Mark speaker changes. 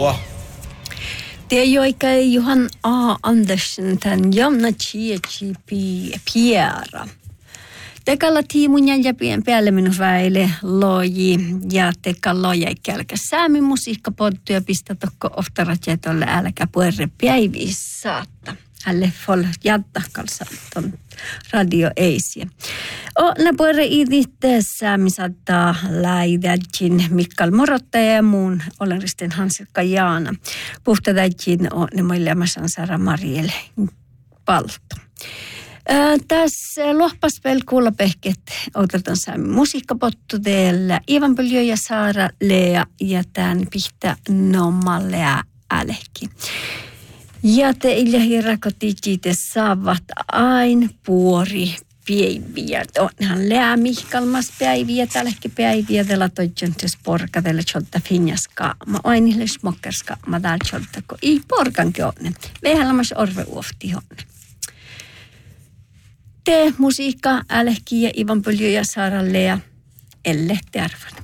Speaker 1: Hallå.
Speaker 2: Det är ju inte Johan A. Andersen tämän Jomna Chieci Piera. Tekalla tiimun jäljäpien päälle minun väille loji ja teka loja ikälkä säämi musiikkapodtuja pistä tokko oftaratjetolle älkä puerre päivissä saatta. Hälle fol jadda kalsa ton radio eisiä. Ne puerre iditte säämi saattaa läidäjin Mikkal Morottaja ja muun olenristen Hansikka Jaana. Puhtadäjin on ne moilemassan Sara Marielle Palto. Tässä lohpaspel kuulopehket otetaan saamme musiikkapottu teillä Ivan Pöljö ja Saara Lea ja tämän pihtä Nommalea älehki. Ja te iljahi rakotiitte saavat aina puori päiviä. Onhan Lea Mihkalmas päiviä, tälläkin päiviä, tällä toijontes porka, tällä tjolta finjaska. Mä aina smokkerska, mä täällä tjolta, kun ei porkankin onne. Vähän lämmäs orve uofti onne. Te musiikka, älehki ja Ivan Pöljö ja Saara Lea, elle te arvan.